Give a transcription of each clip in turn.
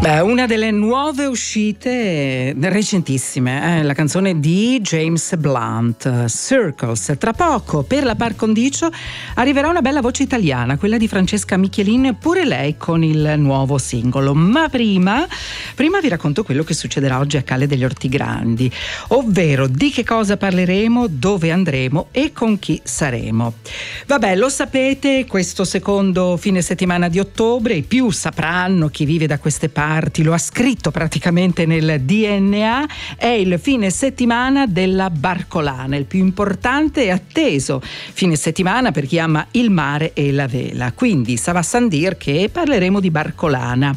Beh, una delle nuove uscite recentissime, la canzone di James Blunt, Circles. Tra poco per la par condicio arriverà una bella voce italiana, quella di Francesca Michelin, pure lei con il nuovo singolo. Ma prima vi racconto quello che succederà oggi a Calle degli Ortigrandi, ovvero di che cosa parleremo, dove andremo e con chi saremo. Vabbè, lo sapete, questo secondo fine settimana di ottobre, i più sapranno, chi vive da queste parti lo ha scritto praticamente nel DNA, è il fine settimana della Barcolana, il più importante e atteso fine settimana per chi ama il mare e la vela. Quindi ça va sans dire che parleremo di Barcolana,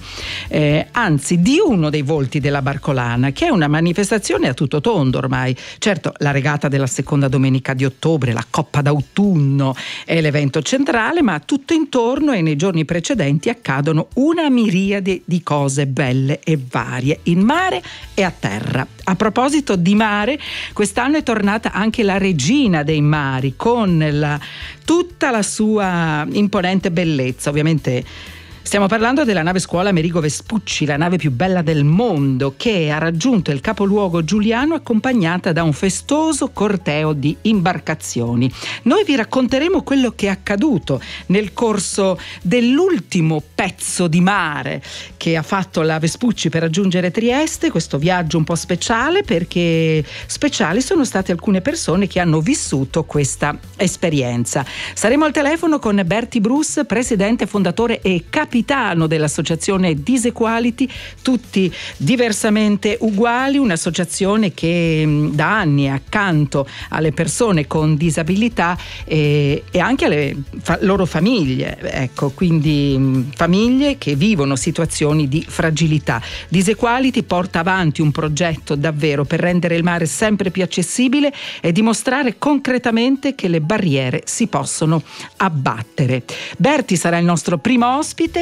anzi di uno dei volti della Barcolana, che è una manifestazione a tutto tondo ormai. Certo, la regata della seconda domenica di ottobre, la Coppa d'autunno è l'evento centrale, ma tutto intorno e nei giorni precedenti accadono una miriade di cose belle e varie in mare e a terra. A proposito di mare, quest'anno è tornata anche la regina dei mari con tutta la sua imponente bellezza. Ovviamente stiamo parlando della nave scuola Amerigo Vespucci, la nave più bella del mondo, che ha raggiunto il capoluogo giuliano accompagnata da un festoso corteo di imbarcazioni. Noi vi racconteremo quello che è accaduto nel corso dell'ultimo pezzo di mare che ha fatto la Vespucci per raggiungere Trieste, questo viaggio un po' speciale, perché speciali sono state alcune persone che hanno vissuto questa esperienza. Saremo al telefono con Berti Bruce, presidente, fondatore e capitano dell'associazione Disequality, tutti diversamente uguali, un'associazione che da anni è accanto alle persone con disabilità e anche alle loro famiglie, ecco, quindi famiglie che vivono situazioni di fragilità. Disequality porta avanti un progetto davvero per rendere il mare sempre più accessibile e dimostrare concretamente che le barriere si possono abbattere. Berti sarà il nostro primo ospite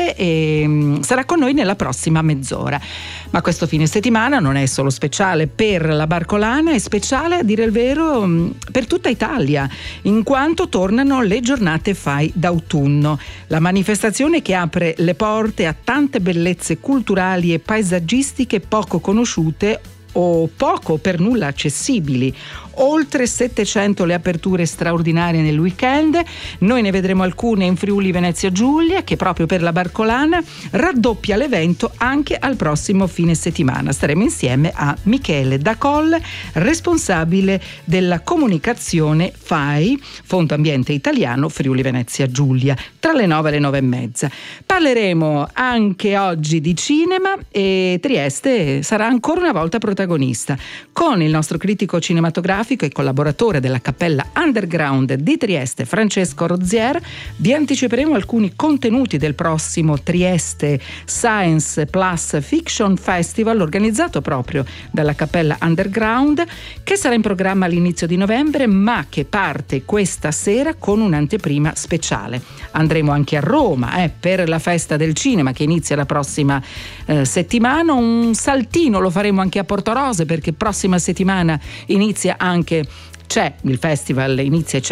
e sarà con noi nella prossima mezz'ora. Ma questo fine settimana non è solo speciale per la Barcolana, è speciale, a dire il vero, per tutta Italia, in quanto tornano le giornate Fai d'autunno, la manifestazione che apre le porte a tante bellezze culturali e paesaggistiche poco conosciute o poco o per nulla accessibili. Oltre 700 le aperture straordinarie nel weekend. Noi ne vedremo alcune in Friuli Venezia Giulia, che proprio per la Barcolana raddoppia l'evento anche al prossimo fine settimana. Staremo insieme a Michele Dacolle, responsabile della comunicazione FAI, Fondo Ambiente Italiano Friuli Venezia Giulia, tra le 9 e le 9:30. Parleremo anche oggi di cinema e Trieste sarà ancora una volta protagonista. Con il nostro critico cinematografico e collaboratore della Cappella Underground di Trieste, Francesco Rozier, vi anticiperemo alcuni contenuti del prossimo Trieste Science Plus Fiction Festival, organizzato proprio dalla Cappella Underground, che sarà in programma all'inizio di novembre, ma che parte questa sera con un'anteprima speciale. Andremo anche a Roma per la festa del cinema che inizia la prossima settimana. Un saltino lo faremo anche a Portorose, perché prossima settimana inizia il festival,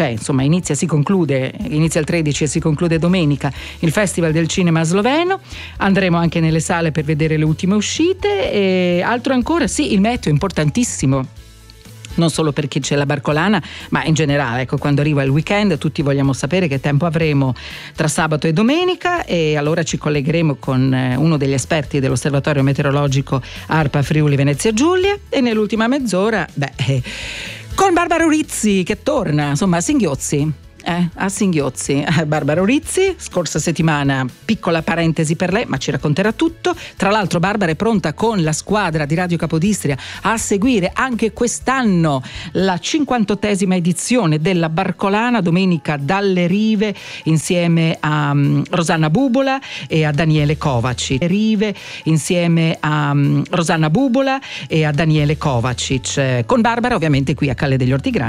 si conclude, inizia il 13 e si conclude domenica, il Festival del Cinema Sloveno. Andremo anche nelle sale per vedere le ultime uscite e altro ancora, il meteo è importantissimo. Non solo perché c'è la Barcolana, ma in generale, quando arriva il weekend tutti vogliamo sapere che tempo avremo tra sabato e domenica, e allora ci collegheremo con uno degli esperti dell'Osservatorio Meteorologico ARPA Friuli Venezia Giulia, e nell'ultima mezz'ora con Barbara Urizzi che torna, a singhiozzi. A singhiozzi. Barbara Urizzi, scorsa settimana, piccola parentesi per lei, ma ci racconterà tutto. Tra l'altro Barbara è pronta con la squadra di Radio Capodistria a seguire anche quest'anno la 58esima edizione della Barcolana, domenica dalle rive, insieme a Rosanna Bubola e a Daniele Kovacic. Con Barbara ovviamente qui a Calle degli Ortigrandi